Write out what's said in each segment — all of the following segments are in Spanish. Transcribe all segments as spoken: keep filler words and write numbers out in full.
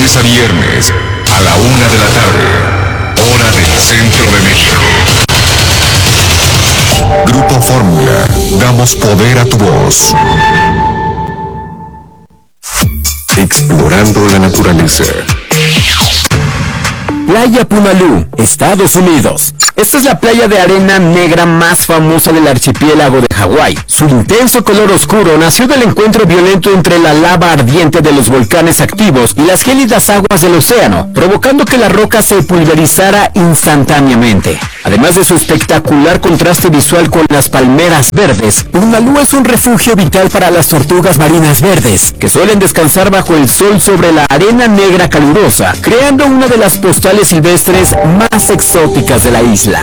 lunes a viernes, a la una de la tarde, hora del centro de México. Grupo Fórmula, damos poder a tu voz. Explorando la naturaleza. Playa Punalú, Estados Unidos. Esta es la playa de arena negra más famosa del archipiélago de Hawái. Su intenso color oscuro nació del encuentro violento entre la lava ardiente de los volcanes activos y las gélidas aguas del océano, provocando que la roca se pulverizara instantáneamente. Además de su espectacular contraste visual con las palmeras verdes, Punalú es un refugio vital para las tortugas marinas verdes, que suelen descansar bajo el sol sobre la arena negra calurosa, creando una de las postales silvestres más exóticas de la isla.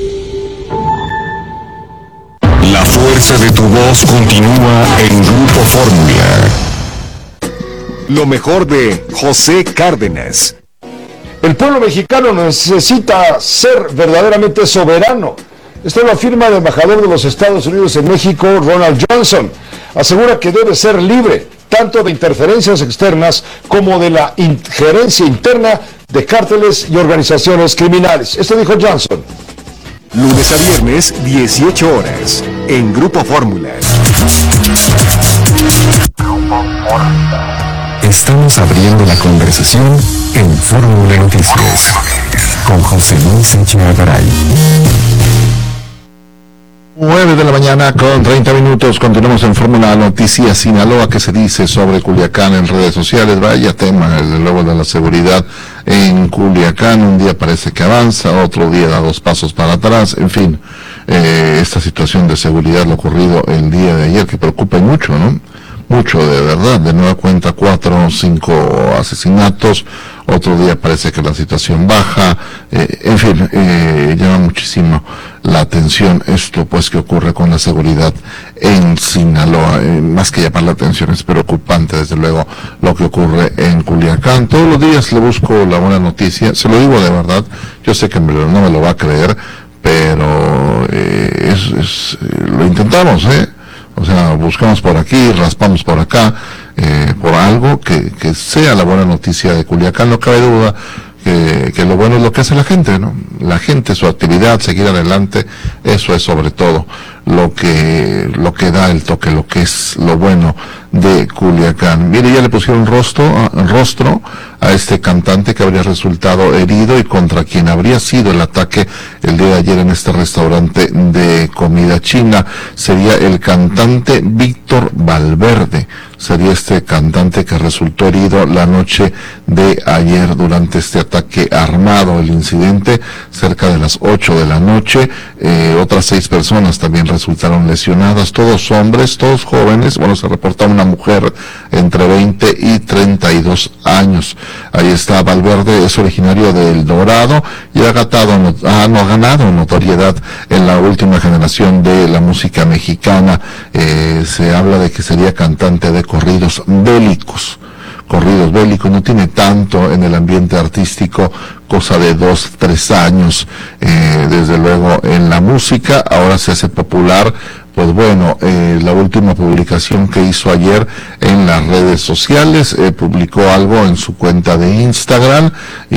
La fuerza de tu voz continúa en Grupo Fórmula. Lo mejor de José Cárdenas. El pueblo mexicano necesita ser verdaderamente soberano. Esto lo afirma el embajador de los Estados Unidos en México, Ronald Johnson. Asegura que debe ser libre, tanto de interferencias externas como de la injerencia interna de cárteles y organizaciones criminales. Esto dijo Johnson. Lunes a viernes, dieciocho horas, en Grupo Fórmula. Estamos abriendo la conversación en Fórmula Noticias con José Luis Echegaray. nueve de la mañana con treinta minutos, continuamos en Fórmula Noticias. Sinaloa, ¿qué se dice sobre Culiacán en redes sociales? Vaya tema, desde luego, de la seguridad en Culiacán. Un día parece que avanza, otro día da dos pasos para atrás, en fin, eh, esta situación de seguridad, lo ocurrido el día de ayer, que preocupa mucho, ¿no? Mucho, de verdad. De nueva cuenta, cuatro o cinco asesinatos. Otro día parece que la situación baja. Eh, en fin, eh, llama muchísimo la atención esto, pues, que ocurre con la seguridad en Sinaloa. Eh, más que llamar la atención, es preocupante, desde luego, lo que ocurre en Culiacán. Todos los días le busco la buena noticia. Se lo digo de verdad. Yo sé que me lo, no me lo va a creer, pero eh, es, es, eh, lo intentamos, ¿eh? O sea, buscamos por aquí, raspamos por acá, eh, por algo que, que sea la buena noticia de Culiacán. No cabe duda que, que lo bueno es lo que hace la gente, ¿no? La gente, su actividad, seguir adelante, eso es sobre todo lo que, lo que da el toque, lo que es lo bueno de Culiacán. Mire, ya le pusieron rostro, rostro a este cantante que habría resultado herido y contra quien habría sido el ataque el día de ayer en este restaurante de comida china. Sería el cantante Víctor Valverde. Sería este cantante que resultó herido la noche de ayer durante este ataque armado. El incidente cerca de las ocho de la noche. Eh, otras seis personas también resultaron lesionadas, todos hombres, todos jóvenes. Bueno, se reporta una mujer entre veinte y treinta y dos años. Ahí está Valverde, es originario de El Dorado y ha ganado, ha, no, ha ganado notoriedad en la última generación de la música mexicana. Eh, se habla de que sería cantante de corridos bélicos. Corridos bélicos, no tiene tanto en el ambiente artístico, cosa de dos, tres años, eh, desde luego en la música. Ahora se hace popular, pues bueno, eh, la última publicación que hizo ayer en las redes sociales, eh, publicó algo en su cuenta de Instagram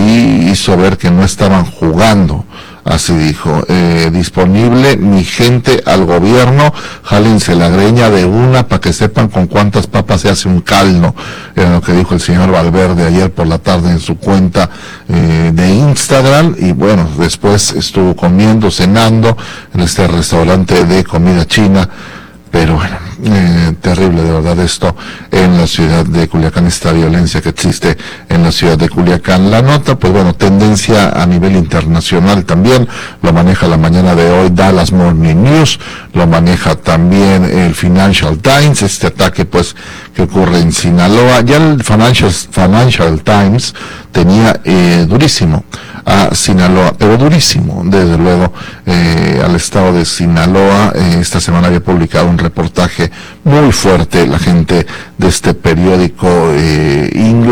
y hizo ver que no estaban jugando. Así dijo, eh, disponible mi gente al gobierno, jálense la greña de una para que sepan con cuántas papas se hace un caldo. Era lo que dijo el señor Valverde ayer por la tarde en su cuenta eh, de Instagram. Y bueno, después estuvo comiendo, cenando en este restaurante de comida china. Pero bueno, eh, terrible de verdad esto en la ciudad de Culiacán, esta violencia que existe en la ciudad de Culiacán. La nota, pues bueno, tendencia a nivel internacional también, lo maneja la mañana de hoy Dallas Morning News, lo maneja también el Financial Times, este ataque pues que ocurre en Sinaloa. Ya el Financial, Financial Times tenía eh, durísimo a Sinaloa, pero durísimo, desde luego, eh, al estado de Sinaloa. Eh, esta semana había publicado un reportaje muy fuerte la gente de este periódico eh, inglés.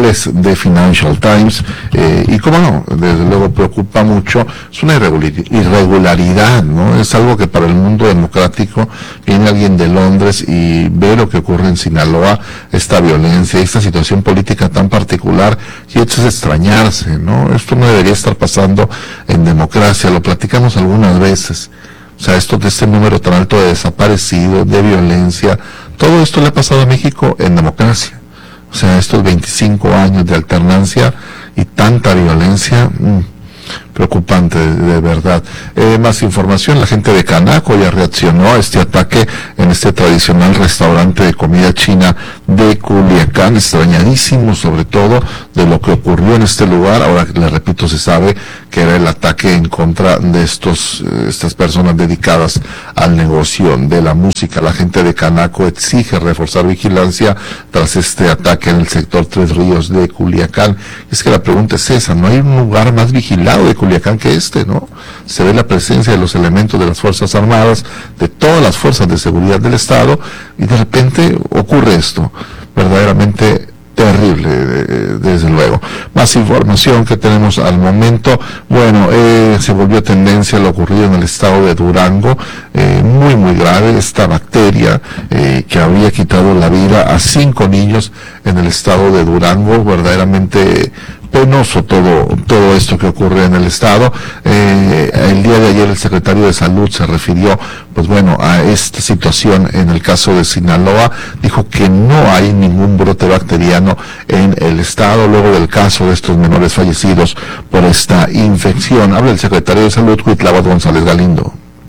titulares de Financial Times, eh, y cómo no, desde luego preocupa mucho, es una irregularidad, ¿no? Es algo que para el mundo democrático, viene alguien de Londres y ve lo que ocurre en Sinaloa, esta violencia, esta situación política tan particular, y esto es extrañarse, ¿no? Esto no debería estar pasando en democracia, lo platicamos algunas veces. O sea, esto de este número tan alto de desaparecidos, de violencia, todo esto le ha pasado a México en democracia. O sea, estos veinticinco años de alternancia y tanta violencia, mmm, preocupante de, de verdad. Eh, más información, la gente de Canaco ya reaccionó a este ataque en este tradicional restaurante de comida china de Culiacán, extrañadísimo sobre todo de lo que ocurrió en este lugar. Ahora, le repito, se sabe que era el ataque en contra de estos eh, estas personas dedicadas al negocio de la música. La gente de Canaco exige reforzar vigilancia tras este ataque en el sector Tres Ríos de Culiacán. Es que la pregunta es esa, ¿no hay un lugar más vigilado de Culiacán que este, no? Se ve la presencia de los elementos de las Fuerzas Armadas, de todas las fuerzas de seguridad del Estado, y de repente ocurre esto, verdaderamente terrible, desde luego. Más información que tenemos al momento. Bueno, eh, se volvió tendencia lo ocurrido en el estado de Durango, eh, muy muy grave, esta bacteria eh, que había quitado la vida a cinco niños en el estado de Durango, verdaderamente penoso todo todo esto que ocurre en el estado. Eh, el día de ayer el secretario de Salud se refirió, pues bueno, a esta situación en el caso de Sinaloa, dijo que no hay ningún brote bacteriano en el estado luego del caso de estos menores fallecidos por esta infección. Habla el secretario de Salud, Cuitlava González Galindo.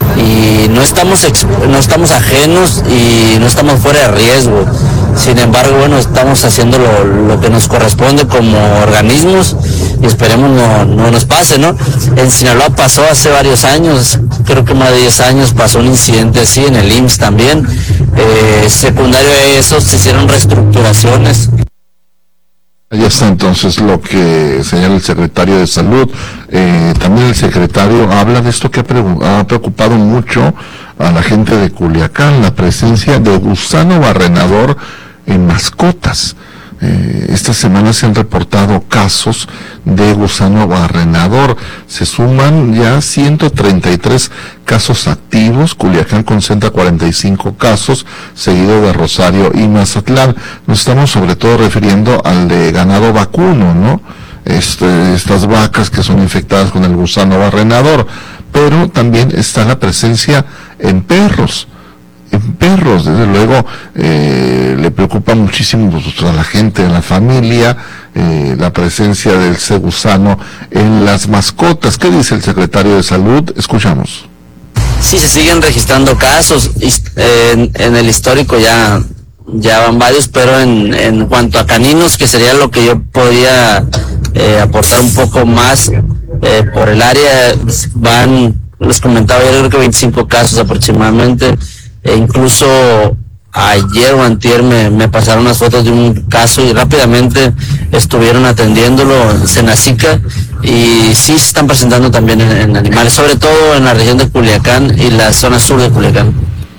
Y no estamos no estamos ajenos y no estamos fuera de riesgo. Sin embargo, bueno, estamos haciendo lo, lo que nos corresponde como organismos y esperemos no, no nos pase, ¿no? En Sinaloa pasó hace varios años, creo que más de diez años, pasó un incidente así en el I M S S también. Eh, secundario a eso se hicieron reestructuraciones. Ahí está entonces lo que señala el secretario de Salud. Eh, también el secretario habla de esto que ha, pre- ha preocupado mucho a la gente de Culiacán, la presencia de gusano barrenador en mascotas. Eh, esta semana se han reportado casos de gusano barrenador. Se suman ya ciento treinta y tres casos activos. Culiacán concentra cuarenta y cinco casos, seguido de Rosario y Mazatlán. Nos estamos sobre todo refiriendo al de ganado vacuno, ¿no? Este, estas vacas que son infectadas con el gusano barrenador. Pero también está la presencia en perros. En perros, desde luego, eh, le preocupa muchísimo pues, a la gente, a la familia, eh, la presencia del ese gusano en las mascotas. ¿Qué dice el secretario de Salud? Escuchamos. Sí, se siguen registrando casos, en, en el histórico ya, ya van varios, pero en, en cuanto a caninos, que sería lo que yo podría eh, aportar un poco más eh, por el área, van, les comentaba, yo creo que veinticinco casos aproximadamente. E incluso ayer o antier me, me pasaron unas fotos de un caso y rápidamente estuvieron atendiéndolo en Senacica, y sí se están presentando también en, en animales, sobre todo en la región de Culiacán y la zona sur de Culiacán.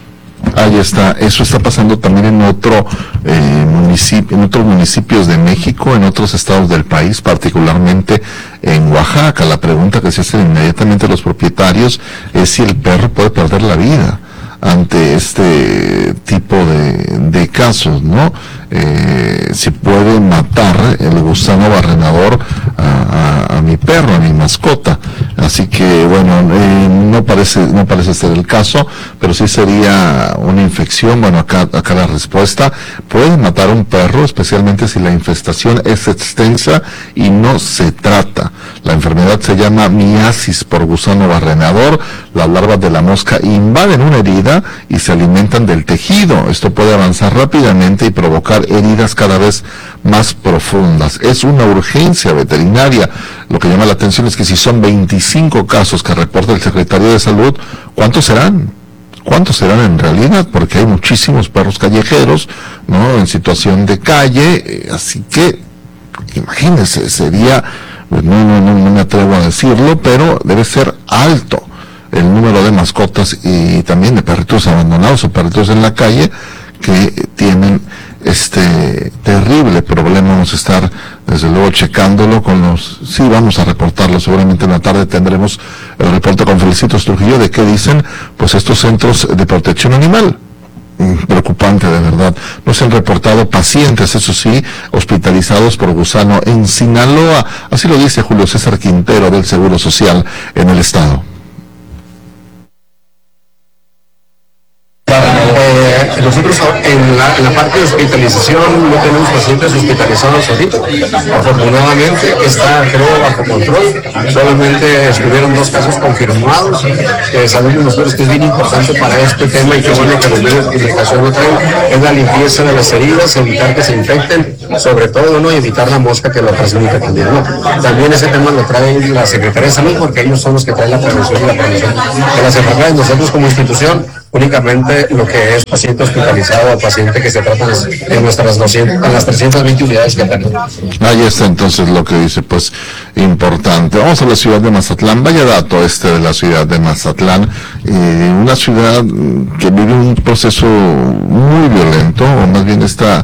Ahí está, eso está pasando también en otro eh, municipio, en otros municipios de México, en otros estados del país, particularmente en Oaxaca. La pregunta que se hacen inmediatamente los propietarios es si el perro puede perder la vida ante este tipo de, de casos, ¿no? Eh, si puede matar el gusano barrenador a, a, a mi perro, a mi mascota. Así que, bueno, eh, no parece no parece ser el caso, pero sí sería una infección. Bueno, acá, acá la respuesta: puede matar a un perro, especialmente si la infestación es extensa y no se trata. La enfermedad se llama miasis por gusano barrenador. Las larvas de la mosca invaden una herida y se alimentan del tejido. Esto puede avanzar rápidamente y provocar heridas cada vez más profundas. Es una urgencia veterinaria. Lo que llama la atención es que si son veinticinco casos que reporta el secretario de Salud, ¿cuántos serán? ¿Cuántos serán en realidad? Porque hay muchísimos perros callejeros, ¿no?, en situación de calle. Así que, imagínense, sería, pues no, no, no, no me atrevo a decirlo, pero debe ser alto el número de mascotas y también de perritos abandonados o perritos en la calle que tienen este terrible problema. Vamos a estar desde luego checándolo con los, sí, vamos a reportarlo, seguramente en la tarde tendremos el reporte con Felicitos Trujillo de qué dicen pues estos centros de protección animal. Preocupante, de verdad. No se han reportado pacientes, eso sí, hospitalizados por gusano en Sinaloa, así lo dice Julio César Quintero del Seguro Social en el estado. Eh, nosotros en la, en la parte de hospitalización no tenemos pacientes hospitalizados ahorita. Afortunadamente está, creo, bajo control. Solamente estuvieron dos casos confirmados. Eh, sabemos nosotros que es bien importante para este tema y que bueno que los medios de comunicación lo traen, es la limpieza de las heridas, evitar que se infecten, sobre todo, ¿no? Y evitar la mosca que lo transmite también, ¿no? También ese tema lo trae la Secretaría de Salud porque ellos son los que traen la prevención y la prevención de las enfermedades. Nosotros como institución únicamente lo que es paciente hospitalizado o paciente que se trata en nuestras doscientas, en las trescientas veinte unidades que tenemos. Ahí está entonces lo que dice, pues importante. Vamos a la ciudad de Mazatlán. Vaya dato este de la ciudad de Mazatlán, eh, una ciudad que vive un proceso muy violento, o más bien está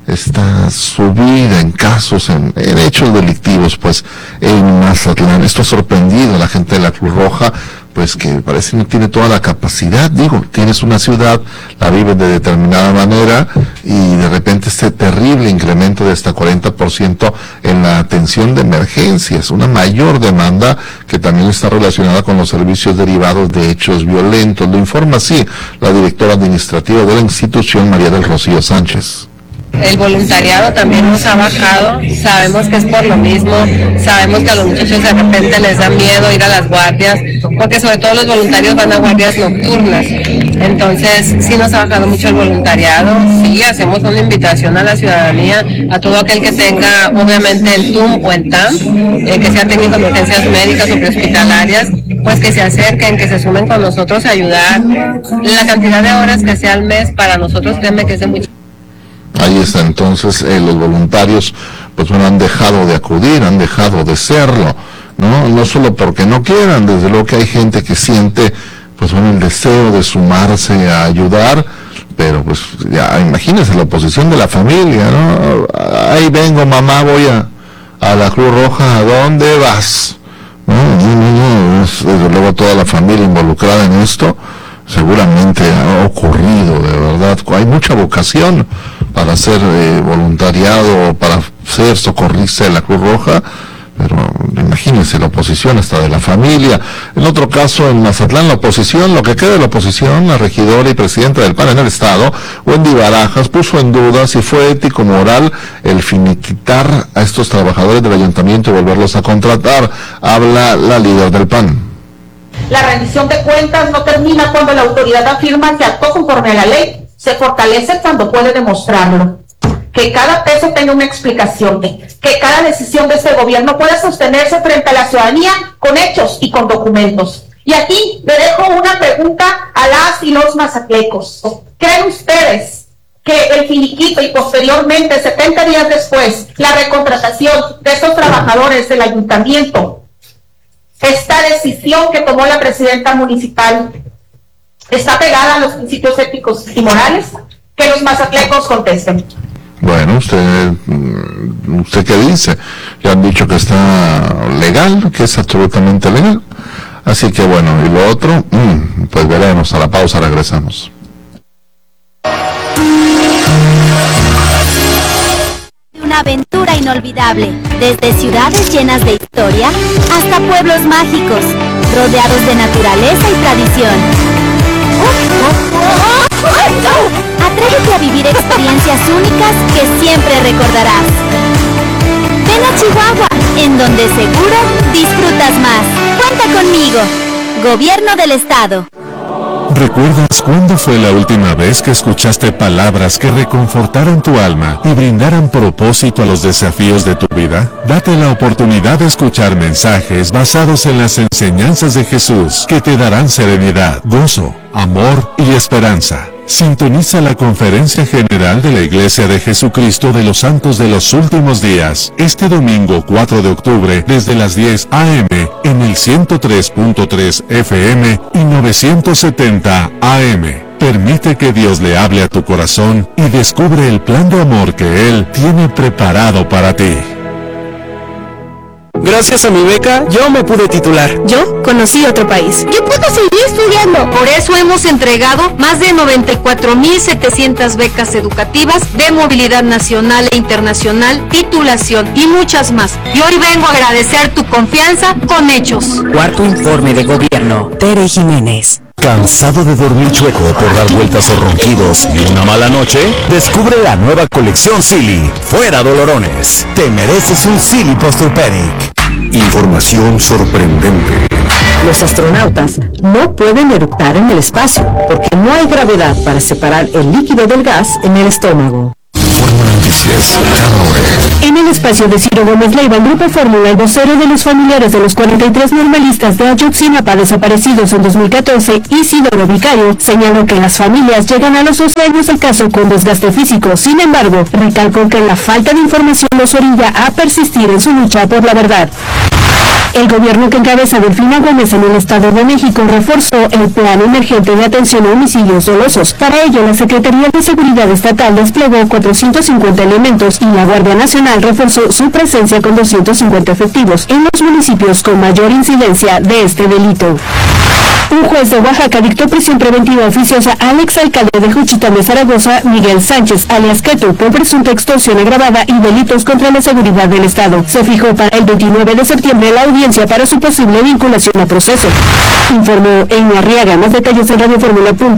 esta subida en casos, en, en hechos delictivos, pues en Mazatlán. Esto ha sorprendido a la gente de la Cruz Roja, pues que parece que no tiene toda la capacidad. Digo, tienes una ciudad, la vives de determinada manera y de repente este terrible incremento de hasta cuarenta por ciento en la atención de emergencias, una mayor demanda que también está relacionada con los servicios derivados de hechos violentos. Lo informa así la directora administrativa de la institución, María del Rocío Sánchez. El voluntariado también nos ha bajado, sabemos que es por lo mismo, sabemos que a los muchachos de repente les da miedo ir a las guardias, porque sobre todo los voluntarios van a guardias nocturnas, entonces sí nos ha bajado mucho el voluntariado. Sí, hacemos una invitación a la ciudadanía, a todo aquel que tenga obviamente el T U M o el T A M, eh, que sea técnico de emergencias médicas o prehospitalarias, pues que se acerquen, que se sumen con nosotros a ayudar. La cantidad de horas que sea al mes para nosotros, créanme que es de mucho. Ahí está entonces, eh, los voluntarios pues bueno, han dejado de acudir, han dejado de serlo, ¿no? No solo porque no quieran, desde luego que hay gente que siente pues bueno el deseo de sumarse a ayudar, pero pues ya imagínense la oposición de la familia, ¿no? Ahí vengo mamá, voy a, a la Cruz Roja, ¿a dónde vas? No, no, no, no, es desde luego toda la familia involucrada en esto. Seguramente ha ocurrido, de verdad, hay mucha vocación para ser eh, voluntariado, para ser socorrista de la Cruz Roja, pero imagínense la oposición hasta de la familia. En otro caso, en Mazatlán, la oposición, lo que queda de la oposición, la regidora y presidenta del P A N en el estado, Wendy Barajas, puso en duda si fue ético moral el finiquitar a estos trabajadores del ayuntamiento y volverlos a contratar. Habla la líder del P A N. La rendición de cuentas no termina cuando la autoridad afirma que actuó conforme a la ley, se fortalece cuando puede demostrarlo. Que cada peso tenga una explicación, que cada decisión de este gobierno pueda sostenerse frente a la ciudadanía con hechos y con documentos. Y aquí le dejo una pregunta a las y los mazatlecos. ¿Creen ustedes que el finiquito y posteriormente, setenta días después, la recontratación de estos trabajadores del ayuntamiento, esta decisión que tomó la presidenta municipal, está pegada a los principios éticos y morales? Que los mazatlecos contesten. Bueno, usted, ¿usted qué dice? Ya han dicho que está legal, que es absolutamente legal. Así que bueno, y lo otro, pues veremos. A la pausa regresamos. Una aventura inolvidable, desde ciudades llenas de historia hasta pueblos mágicos, rodeados de naturaleza y tradición. Atrévete a vivir experiencias únicas que siempre recordarás. Ven a Chihuahua, en donde seguro disfrutas más. Cuenta conmigo, Gobierno del Estado. ¿Recuerdas cuándo fue la última vez que escuchaste palabras que reconfortaran tu alma y brindaran propósito a los desafíos de tu vida? Date la oportunidad de escuchar mensajes basados en las enseñanzas de Jesús que te darán serenidad, gozo, amor y esperanza. Sintoniza la Conferencia General de la Iglesia de Jesucristo de los Santos de los Últimos Días, este domingo cuatro de octubre, desde las diez a eme, en el ciento tres punto tres efe eme y novecientos setenta a eme. Permite que Dios le hable a tu corazón y descubre el plan de amor que Él tiene preparado para ti. Gracias a mi beca, yo me pude titular. Yo conocí otro país. Yo puedo seguir estudiando. Por eso hemos entregado más de noventa y cuatro mil setecientas becas educativas de movilidad nacional e internacional, titulación y muchas más. Y hoy vengo a agradecer tu confianza con hechos. Cuarto informe de gobierno. Tere Jiménez. ¿Cansado de dormir chueco por dar vueltas o ronquidos y una mala noche? Descubre la nueva colección Silly. Fuera dolorones. Te mereces un Silly Posturpedic. Información sorprendente. Los astronautas no pueden eructar en el espacio porque no hay gravedad para separar el líquido del gas en el estómago. En el espacio de Ciro Gómez Leiva, el Grupo Fórmula, el vocero de los familiares de los cuarenta y tres normalistas de Ayotzinapa desaparecidos en dos mil catorce, Isidoro Vicario, señaló que las familias llegan a los doce años del caso con desgaste físico. Sin embargo, recalcó que la falta de información los orilla a persistir en su lucha por la verdad. El gobierno que encabeza Delfina Gómez en el Estado de México reforzó el plan emergente de atención a homicidios dolosos. Para ello, la Secretaría de Seguridad Estatal desplegó cuatrocientos cincuenta elementos y la Guardia Nacional reforzó su presencia con doscientos cincuenta efectivos en los municipios con mayor incidencia de este delito. Un juez de Oaxaca dictó prisión preventiva oficiosa al exalcalde de Juchitán de Zaragoza, Miguel Sánchez, alias Queto, por presunta extorsión agravada y delitos contra la seguridad del Estado. Se fijó para el veintinueve de septiembre la audiencia para su posible vinculación a proceso. Informó Eina Arriaga. Más detalles en Radio Fórmula.